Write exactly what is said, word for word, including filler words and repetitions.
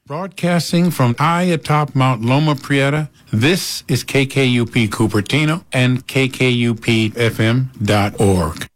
Broadcasting from high atop Mount Loma Prieta, this is K K U P Cupertino and K K U P F M dot org.